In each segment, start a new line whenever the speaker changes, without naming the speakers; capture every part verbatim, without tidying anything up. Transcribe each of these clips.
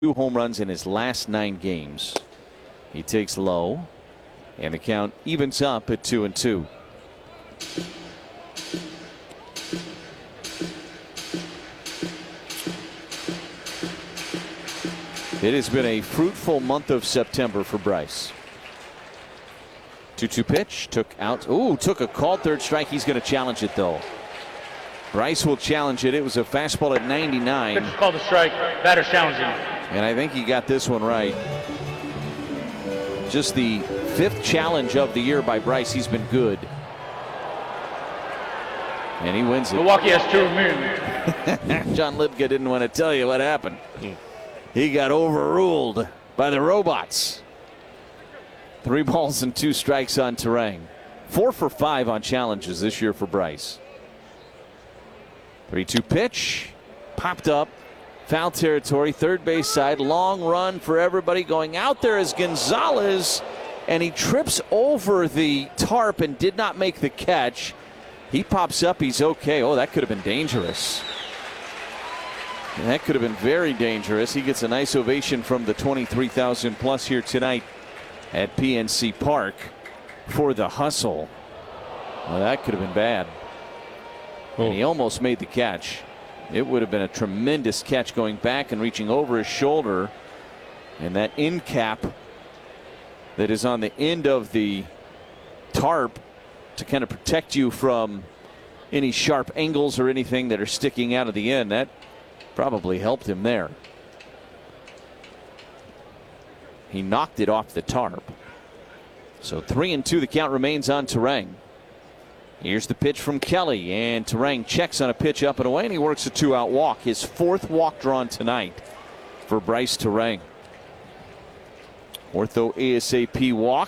Two home runs in his last nine games. He takes low, and the count evens up at two and two. It has been a fruitful month of September for Bryce. two two pitch, took out. Ooh, took a called third strike. He's going to challenge it, though. Bryce will challenge it. It was a fastball at ninety-nine.
Pitch called a strike. Batter's challenging.
And I think he got this one right. Just the fifth challenge of the year by Bryce. He's been good. And he wins it.
Milwaukee has two men.
John Libka didn't want to tell you what happened. He got overruled by the robots. Three balls and two strikes on Terang. Four for five on challenges this year for Bryce. three two pitch. Popped up. Foul territory. Third base side. Long run for everybody. Going out there is Gonzalez. And he trips over the tarp and did not make the catch. He pops up. He's okay. Oh, that could have been dangerous. That could have been very dangerous. He gets a nice ovation from the twenty-three thousand plus here tonight at P N C Park for the hustle. Well, that could have been bad. Oh. And he almost made the catch. It would have been a tremendous catch going back and reaching over his shoulder. And that end cap that is on the end of the tarp to kind of protect you from any sharp angles or anything that are sticking out of the end, that probably helped him there. He knocked it off the tarp. So three and two, the count remains on Terang. Here's the pitch from Kelly, and Terang checks on a pitch up and away, and he works a two-out walk. His fourth walk drawn tonight for Bryce Terang. Ortho ASAP walk.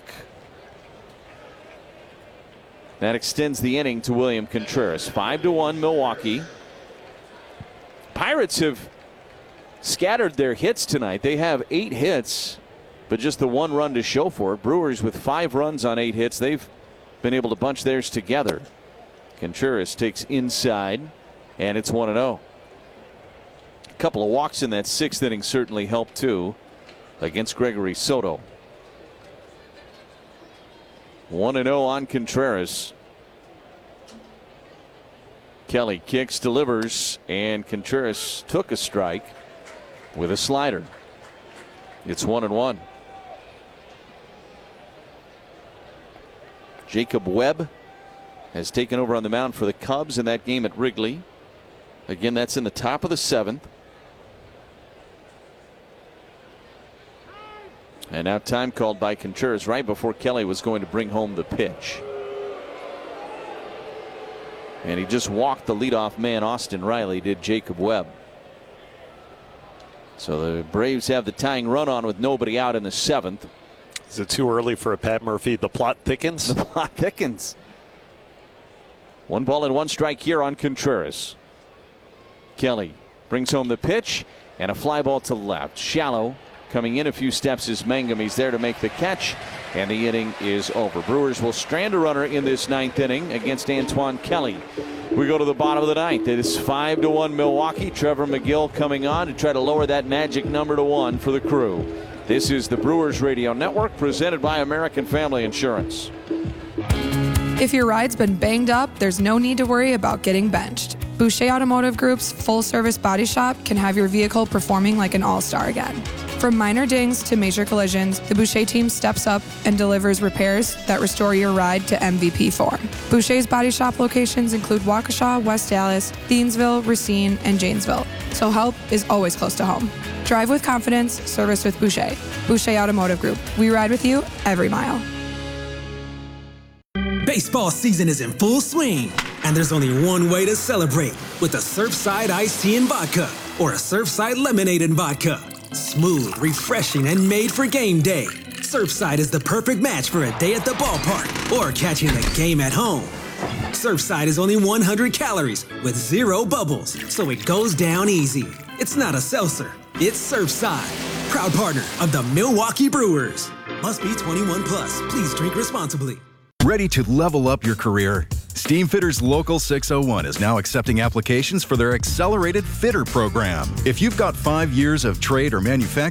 That extends the inning to William Contreras. Five to one, Milwaukee. Pirates have scattered their hits tonight. They have eight hits, but just the one run to show for it. Brewers with five runs on eight hits. They've been able to bunch theirs together. Contreras takes inside, and it's one and oh. A couple of walks in that sixth inning certainly helped too against Gregory Soto. one and oh on Contreras. Kelly kicks, delivers, and Contreras took a strike with a slider. It's one and one. Jacob Webb has taken over on the mound for the Cubs in that game at Wrigley. Again, that's in the top of the seventh. And now time called by Contreras right before Kelly was going to bring home the pitch. And he just walked the leadoff man, Austin Riley, did Jacob Webb. So the Braves have the tying run on with nobody out in the seventh.
Is it too early for a Pat Murphy? The plot thickens?
The plot thickens. One ball and one strike here on Contreras. Kelly brings home the pitch and a fly ball to left. Shallow coming in a few steps is Mangum. He's there to make the catch, and the inning is over. Brewers will strand a runner in this ninth inning against Antoine Kelly. We go to the bottom of the ninth. It is five to one Milwaukee. Trevor McGill coming on to try to lower that magic number to one for the Crew. This is the Brewers Radio Network, presented by American Family Insurance.
If your ride's been banged up, there's no need to worry about getting benched. Boucher Automotive Group's full-service body shop can have your vehicle performing like an all-star again. From minor dings to major collisions, the Boucher team steps up and delivers repairs that restore your ride to M V P form. Boucher's body shop locations include Waukesha, West Dallas, Thiensville, Racine, and Janesville, so help is always close to home. Drive with confidence, service with Boucher. Boucher Automotive Group. We ride with you every mile.
Baseball season is in full swing, and there's only one way to celebrate, with a Surfside iced tea and vodka or a Surfside lemonade and vodka. Smooth, refreshing, and made for game day. Surfside is the perfect match for a day at the ballpark or catching the game at home. Surfside is only one hundred calories with zero bubbles, so it goes down easy. It's not a seltzer, it's Surfside. Proud partner of the Milwaukee Brewers. Must be twenty-one plus. Please drink responsibly.
Ready to level up your career? Steamfitters Local six oh one is now accepting applications for their accelerated fitter program. If you've got five years of trade or manufacturing